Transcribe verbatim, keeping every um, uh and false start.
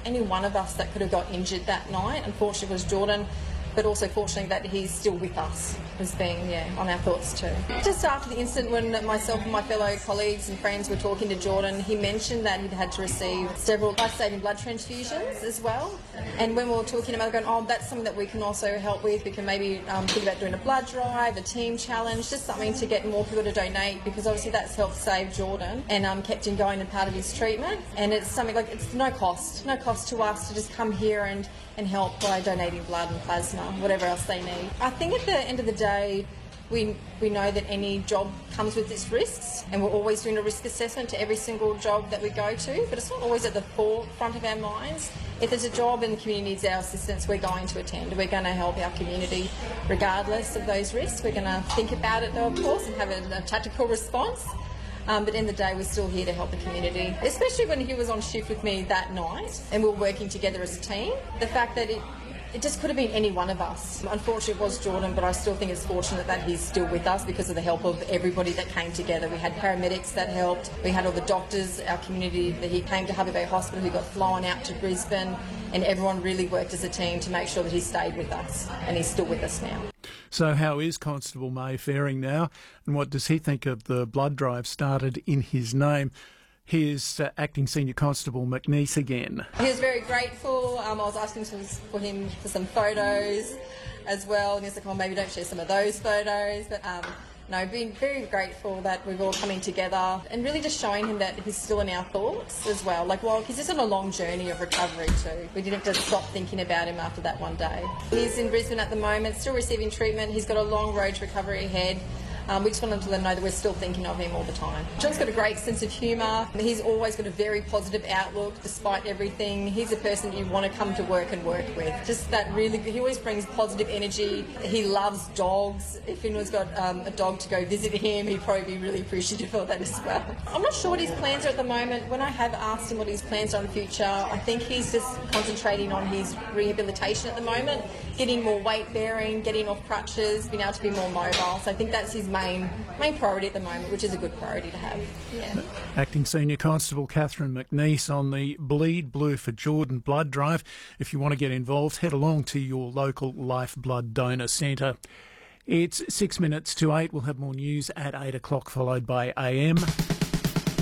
any one of us that could have got injured that night. Unfortunately, it was Jordan, but also fortunately that he's still with us as being, yeah, on our thoughts too. Just after the incident, when myself and my fellow colleagues and friends were talking to Jordan, he mentioned that he'd had to receive several life-saving blood transfusions as well. And when we were talking about it, going, oh, that's something that we can also help with. We can maybe um, think about doing a blood drive, a team challenge, just something to get more people to donate, because obviously that's helped save Jordan and um, kept him going in part of his treatment. And it's something like, it's no cost, no cost to us to just come here and and help by donating blood and plasma, whatever else they need. I think at the end of the day, we we know that any job comes with its risks, and we're always doing a risk assessment to every single job that we go to, but it's not always at the forefront of our minds. If there's a job and the community needs our assistance, we're going to attend. We're going to help our community regardless of those risks. We're going to think about it though, of course, and have a, a tactical response. Um, but in the day, we're still here to help the community, especially when he was on shift with me that night and we were working together as a team. The fact that it, it just could have been any one of us. Unfortunately, it was Jordan, but I still think it's fortunate that he's still with us because of the help of everybody that came together. We had paramedics that helped. We had all the doctors, our community, that he came to Hervey Bay Hospital, who got flown out to Brisbane, and everyone really worked as a team to make sure that he stayed with us, and he's still with us now. So how is Constable May faring now, and what does he think of the blood drive started in his name? Here's uh, Acting Senior Constable McNeice again. He was very grateful. Um, I was asking for him for some photos as well, and he's like, oh, maybe don't share some of those photos. But um, no, being very grateful that we've all coming together and really just showing him that he's still in our thoughts as well. Like, well, he's just on a long journey of recovery too. We didn't just stop thinking about him after that one day. He's in Brisbane at the moment, still receiving treatment. He's got a long road to recovery ahead. Um, we just want him to let him know that we're still thinking of him all the time. John's got a great sense of humour. He's always got a very positive outlook despite everything. He's a person you want to come to work and work with. Just that really, he always brings positive energy. He loves dogs. If anyone's got um, a dog to go visit him, he'd probably be really appreciative of that as well. I'm not sure what his plans are at the moment. When I have asked him what his plans are in the future, I think he's just concentrating on his rehabilitation at the moment, getting more weight bearing, getting off crutches, being able to be more mobile. So I think that's his main main priority at the moment, which is a good priority to have. Yeah. Acting Senior Constable Catherine McNeice on the Bleed Blue for Jordan blood drive. If you want to get involved, head along to your local Lifeblood Donor Centre. It's six minutes to eight. We'll have more news at eight o'clock, followed by A M.